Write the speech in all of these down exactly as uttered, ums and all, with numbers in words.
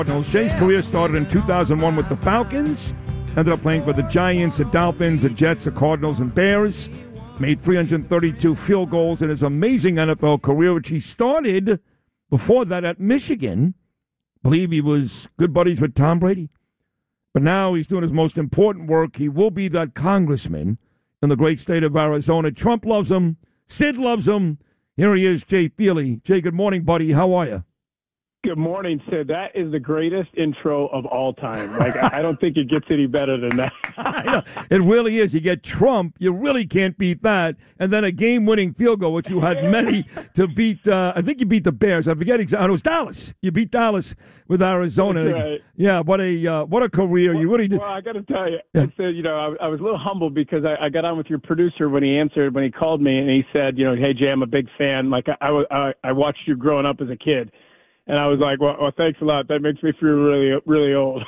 Shay's career started in two thousand one with the Falcons. Ended up playing for the Giants, the Dolphins, the Jets, the Cardinals, and Bears. Made three hundred thirty-two field goals in his amazing N F L career, which he started before that at Michigan. I believe he was good buddies with Tom Brady. But now he's doing his most important work. He will be that congressman in the great state of Arizona. Trump loves him. Sid loves him. Here he is, Jay Feely. Jay, good morning, buddy. How are you? Good morning, Sid. That is the greatest intro of all time. Like, I don't think it gets any better than that. I know. It really is. You get Trump, you really can't beat that. And then a game-winning field goal, which you had many to beat. Uh, I think you beat the Bears. I forget exactly. It was Dallas. You beat Dallas with Arizona. That's right. Yeah, what a uh, what a career. Well, you really did. Well, I got to tell you, Yeah. I said, you know, I, I was a little humbled because I, I got on with your producer when he answered, when he called me, and he said, you know, hey, Jay, I'm a big fan. Like, I, I, I watched you growing up as a kid. And I was like, well, well, thanks a lot. That makes me feel really, really old.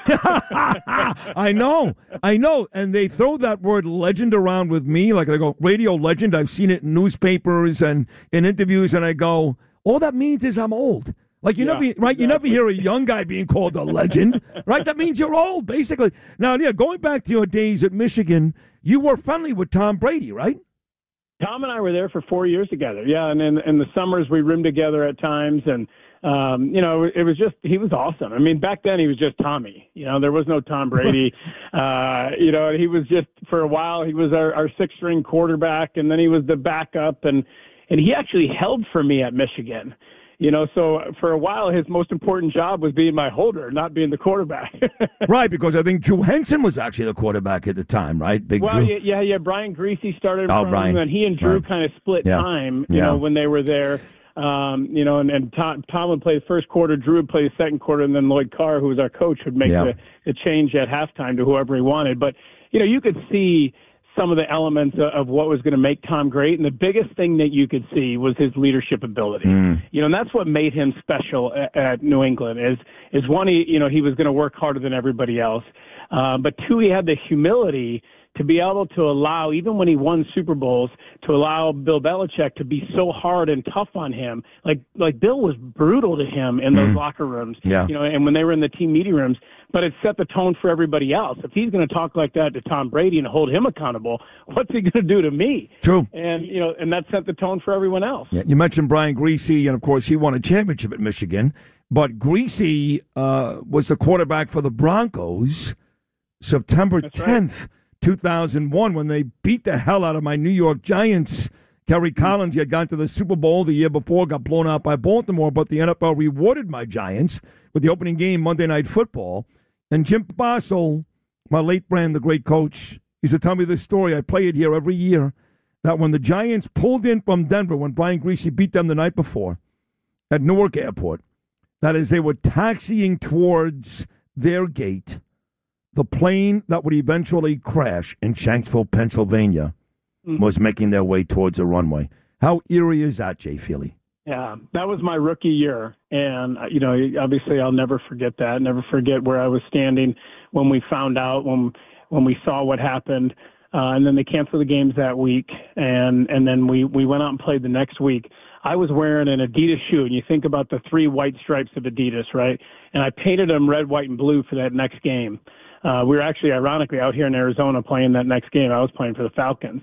I know. I know. And they throw that word legend around with me. Like, I go, radio legend. I've seen it in newspapers and in interviews. And I go, all that means is I'm old. Like, you Yeah, never, right? exactly. You never hear a young guy being called a legend, right? That means you're old, basically. Now, yeah, going back to your days at Michigan, you were friendly with Tom Brady, right? Tom and I were there for four years together. Yeah. And in, in the summers, we roomed together at times. And, Um, you know, it was just, he was awesome. I mean, back then he was just Tommy, you know, there was no Tom Brady. uh, you know, he was just, for a while, he was our, our sixth string quarterback, and then he was the backup, and, and he actually held for me at Michigan. You know, so for a while, his most important job was being my holder, not being the quarterback. Right, because I think Drew Henson was actually the quarterback at the time, right? Big well, Drew. yeah, yeah, yeah. Brian Greasy started in Oh, front Brian. of him, and he and Drew Right. kind of split Yeah. time, you Yeah. know, when they were there. Um, you know, and, and Tom, Tom would play the first quarter, Drew would play the second quarter, and then Lloyd Carr, who was our coach, would make Yeah. the, the change at halftime to whoever he wanted. But, you know, you could see some of the elements of, of what was going to make Tom great, and the biggest thing that you could see was his leadership ability. Mm. You know, and that's what made him special at, at New England is, is one, he, you know, he was going to work harder than everybody else. Uh, but two, he had the humility to be able to allow, even when he won Super Bowls, to allow Bill Belichick to be so hard and tough on him. Like, like Bill was brutal to him in those Mm. locker rooms, Yeah. you know, and when they were in the team meeting rooms, but it set the tone for everybody else. If he's going to talk like that to Tom Brady and hold him accountable, what's he going to do to me? True. And, you know, and that set the tone for everyone else. Yeah, you mentioned Brian Greasy, and of course he won a championship at Michigan. But Greasy uh, was the quarterback for the Broncos September tenth, two thousand one, when they beat the hell out of my New York Giants. Kerry Collins, he had gone to the Super Bowl the year before, got blown out by Baltimore, but the N F L rewarded my Giants with the opening game Monday Night Football. And Jim Bassel, my late friend, the great coach, used to tell me this story. I play it here every year, that when the Giants pulled in from Denver, when Brian Greasy beat them the night before at Newark Airport, that is, they were taxiing towards their gate, the plane that would eventually crash in Shanksville, Pennsylvania, mm-hmm. was making their way towards the runway. How eerie is that, Jay Feely? Yeah, that was my rookie year. And, you know, obviously I'll never forget that. Never forget where I was standing when we found out, when when we saw what happened. Uh, and then they canceled the games that week. And, and then we, we went out and played the next week. I was wearing an Adidas shoe, and you think about the three white stripes of Adidas, right? And I painted them red, white, and blue for that next game. Uh, we were actually, ironically, out here in Arizona playing that next game. I was playing for the Falcons.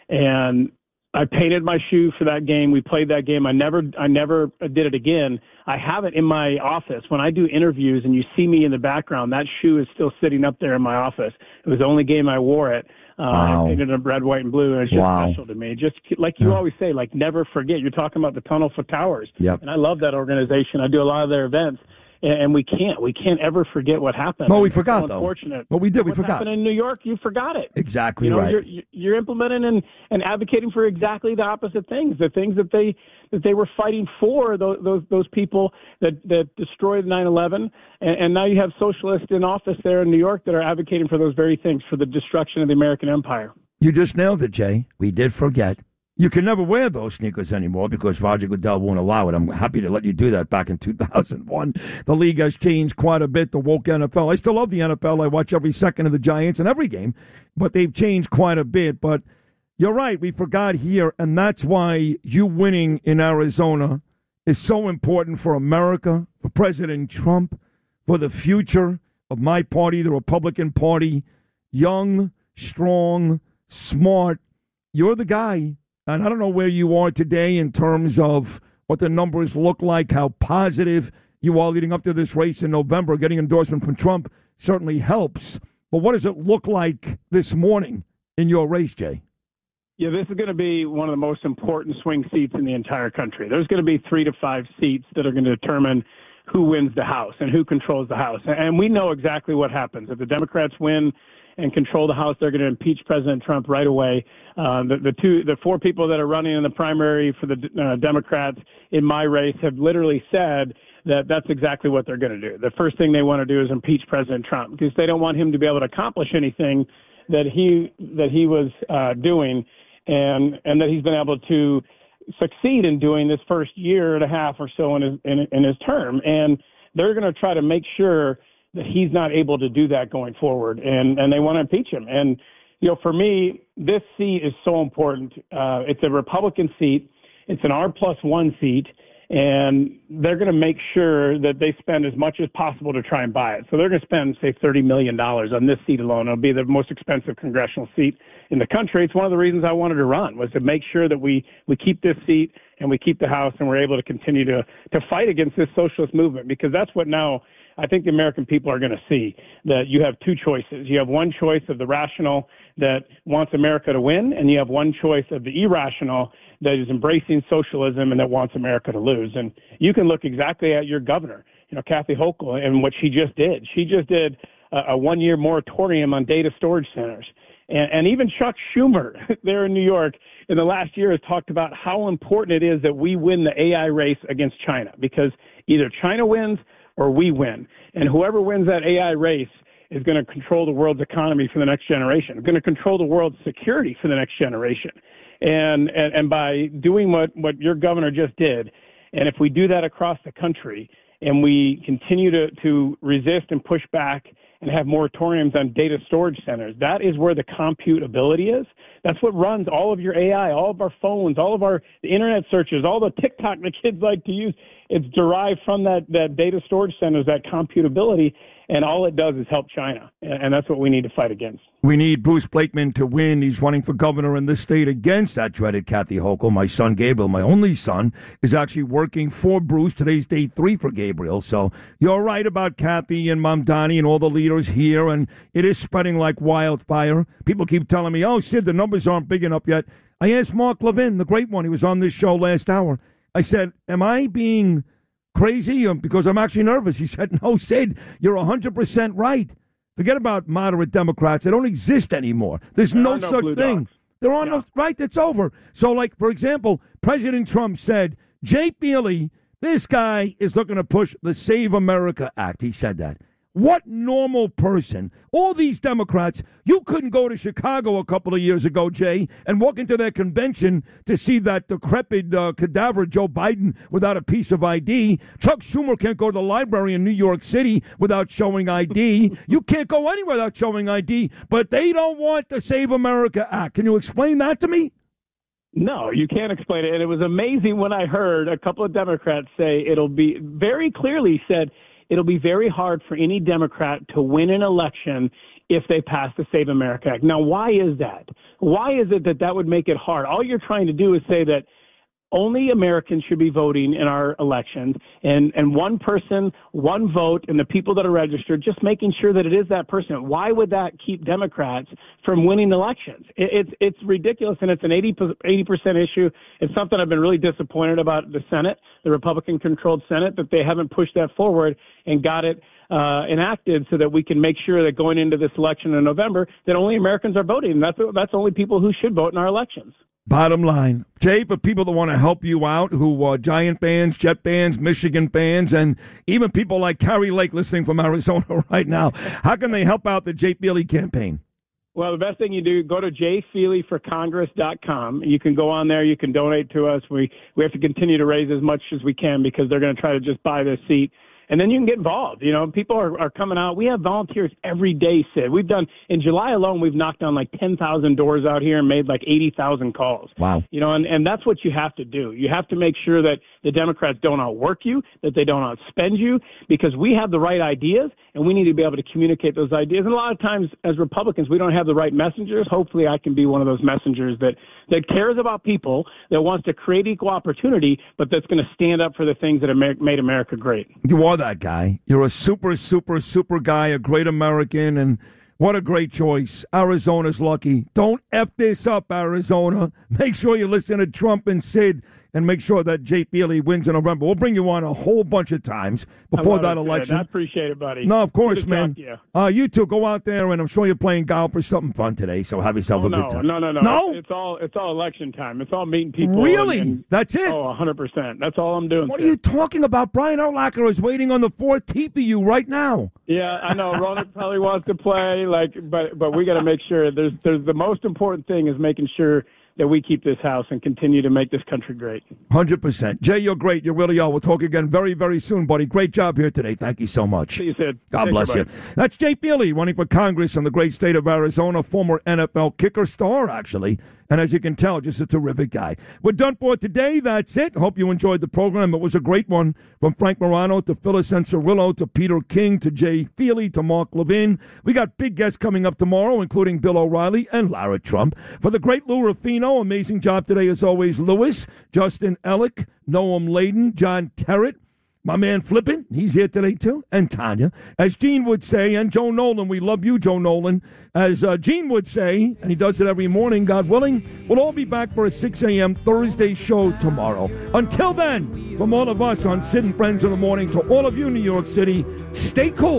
And I painted my shoe for that game. We played that game. I never, I never did it again. I have it in my office. When I do interviews and you see me in the background, that shoe is still sitting up there in my office. It was the only game I wore it. Uh, Wow. I painted it red, white, and blue, and it's just Wow. special to me. Just like you Yeah. always say, like never forget. You're talking about the Tunnel for Towers. Yep. And I love that organization. I do a lot of their events. And we can't, we can't ever forget what happened. Well, we It's forgot, so though. unfortunate. Well, we did. We What forgot. happened in New York, you forgot it. Exactly you know, right. You're, you're implementing and, and advocating for exactly the opposite things, the things that they that they were fighting for, those those, those people that, that destroyed nine eleven. And, and now you have socialists in office there in New York that are advocating for those very things, for the destruction of the American empire. You just nailed it, Jay. We did forget. You can never wear those sneakers anymore because Roger Goodell won't allow it. I'm happy to let you do that back in two thousand one. The league has changed quite a bit, the woke N F L. I still love the N F L. I watch every second of the Giants and every game, but they've changed quite a bit. But you're right, we forgot here, and that's why you winning in Arizona is so important for America, for President Trump, for the future of my party, the Republican Party. Young, strong, smart. You're the guy. And I don't know where you are today in terms of what the numbers look like, how positive you are leading up to this race in November. Getting endorsement from Trump certainly helps. But what does it look like this morning in your race, Jay? Yeah, this is going to be one of the most important swing seats in the entire country. There's going to be three to five seats that are going to determine who wins the House and who controls the House. And we know exactly what happens. If the Democrats win and control the House, they're going to impeach President Trump right away. Uh, the, the two, the four people that are running in the primary for the uh, Democrats in my race have literally said that that's exactly what they're going to do. The first thing they want to do is impeach President Trump because they don't want him to be able to accomplish anything that he that he was uh, doing, and and that he's been able to succeed in doing this first year and a half or so in his in, in his term. And they're going to try to make sure that he's not able to do that going forward, and, and they want to impeach him. And, you know, for me, this seat is so important. Uh, it's a Republican seat. It's an R plus one seat, and they're going to make sure that they spend as much as possible to try and buy it. So they're going to spend, say, thirty million dollars on this seat alone. It'll be the most expensive congressional seat in the country. It's one of the reasons I wanted to run, was to make sure that we, we keep this seat and we keep the House, and we're able to continue to, to fight against this socialist movement, because that's what now I think the American people are going to see, that you have two choices. You have one choice of the rational that wants America to win, and you have one choice of the irrational that is embracing socialism and that wants America to lose. And you can look exactly at your governor, you know, Kathy Hochul, and what she just did. She just did a, a one-year moratorium on data storage centers. And, and even Chuck Schumer there in New York in the last year has talked about how important it is that we win the A I race against China, because either China wins or we win. And whoever wins that A I race is going to control the world's economy for the next generation. It's going to control the world's security for the next generation. And, and, and by doing what, what your governor just did, and if we do that across the country, and we continue to, to resist and push back and have moratoriums on data storage centers, that is where the compute ability is. That's what runs all of your A I, all of our phones, all of our the internet searches, all the TikTok the kids like to use. It's derived from that, that data storage centers, that computability, and all it does is help China. And that's what we need to fight against. We need Bruce Blakeman to win. He's running for governor in this state against that dreaded Kathy Hochul. My son Gabriel, my only son, is actually working for Bruce. Today's day three for Gabriel. So you're right about Kathy and Mamdani and all the leaders here, and it is spreading like wildfire. People keep telling me, oh, Sid, the numbers aren't big enough yet. I asked Mark Levin, the great one. He was on this show last hour. I said, am I being crazy because I'm actually nervous? He said, no, Sid, you're one hundred percent right. Forget about moderate Democrats. They don't exist anymore. There's there no, no such thing. Dogs. There are yeah. no, right, it's over. So, like, for example, President Trump said, Jay Feely, this guy is looking to push the Save America Act. He said that. What normal person, all these Democrats, you couldn't go to Chicago a couple of years ago, Jay, and walk into their convention to see that decrepit uh, cadaver Joe Biden without a piece of I D. Chuck Schumer can't go to the library in New York City without showing I D. You can't go anywhere without showing I D, but they don't want the Save America Act. Can you explain that to me? No, you can't explain it. And it was amazing when I heard a couple of Democrats say it'll be very clearly said, it'll be very hard for any Democrat to win an election if they pass the Save America Act. Now, why is that? Why is it that that would make it hard? All you're trying to do is say that only Americans should be voting in our elections, and, and one person, one vote, and the people that are registered, just making sure that it is that person. Why would that keep Democrats from winning elections? It, it's it's ridiculous, and it's an eighty percent issue. It's something I've been really disappointed about the Senate, the Republican-controlled Senate, that they haven't pushed that forward and got it uh, enacted so that we can make sure that going into this election in November that only Americans are voting. And that's, that's only people who should vote in our elections. Bottom line, Jay, for people that want to help you out, who are Giant fans, Jet fans, Michigan fans, and even people like Carrie Lake listening from Arizona right now, how can they help out the Jay Feely campaign? Well, the best thing you do, go to jay feely for congress dot com. You can go on there. You can donate to us. We we have to continue to raise as much as we can because they're going to try to just buy this seat and then you can get involved. You know, people are, are coming out. We have volunteers every day, Sid. We've done, in July alone, we've knocked on like ten thousand doors out here and made like eighty thousand calls. Wow. You know, and, and that's what you have to do. You have to make sure that the Democrats don't outwork you, that they don't outspend you, because we have the right ideas, and we need to be able to communicate those ideas. And a lot of times, as Republicans, we don't have the right messengers. Hopefully I can be one of those messengers that, that cares about people, that wants to create equal opportunity, but that's going to stand up for the things that have made America great. You are that guy. You're a super, super, super guy, a great American, and what a great choice. Arizona's lucky. Don't F this up, Arizona. Make sure you listen to Trump and Sid, and make sure that Jay Feely wins in November. We'll bring you on a whole bunch of times before that it, election. I appreciate it, buddy. No, of course, Good to man. talk to you. Uh, you two go out there, and I'm sure you're playing golf or something fun today. So have yourself oh, a no, good time. No, no, no, no. It's all it's all election time. It's all meeting people. Really? And, and, That's it? Oh, one hundred percent. That's all I'm doing. What Sid. are you talking about? Brian Urlacher is waiting on the fourth tee for you right now. Yeah, I know. Ronak probably wants to play, like, but but we got to make sure. There's there's the most important thing is making sure that we keep this house and continue to make this country great. one hundred percent. Jay, you're great. You really are. We'll talk again very, very soon, buddy. Great job here today. Thank you so much. See you, Sid. God Take bless care, you. buddy. That's Jay Feely, running for Congress in the great state of Arizona, former N F L kicker star, actually. And as you can tell, just a terrific guy. We're done for today. That's it. Hope you enjoyed the program. It was a great one. From Frank Morano to Phyllis Encerillo to Peter King to Jay Feely to Mark Levin. We got big guests coming up tomorrow, including Bill O'Reilly and Lara Trump. For the great Lou Ruffino, amazing job today as always, Lewis, Justin Ellick, Noam Layden, John Terrett. My man Flippin, he's here today too, and Tanya. As Gene would say, and Joe Nolan, we love you, Joe Nolan. As uh, Gene would say, and he does it every morning, God willing, we'll all be back for a six a.m. Thursday show tomorrow. Until then, from all of us on Sid and Friends in the Morning to all of you, New York City, stay cool.